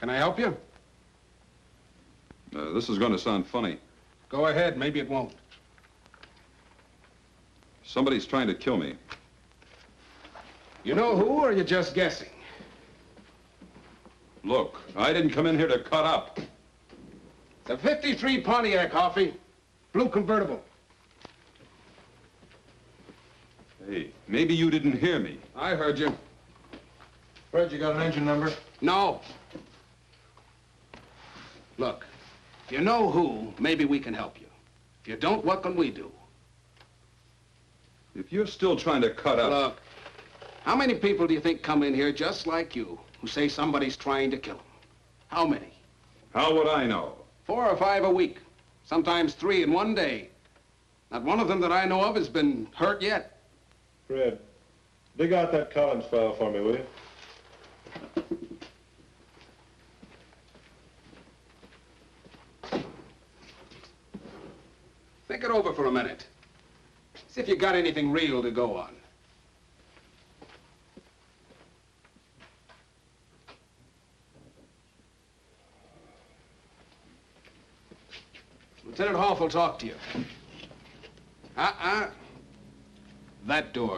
Can I help you? This is going to sound funny. Go ahead, maybe it won't. Somebody's trying to kill me. You know who, or are you just guessing? Look, I didn't come in here to cut up. It's a 53 Pontiac, Hoffy. Blue convertible. Hey, maybe you didn't hear me. I heard you. Fred, you got an engine number? No. Look, if you know who, maybe we can help you. If you don't, what can we do? If you're still trying to cut up... Look, how many people do you think come in here just like you who say somebody's trying to kill them? How many? How would I know? 4 or 5 a week. Sometimes 3 in one day. Not one of them that I know of has been hurt yet. Fred, dig out that Collins file for me, will you? Think it over for a minute. See if you got anything real to go on. Lieutenant Hoff will talk to you. That door.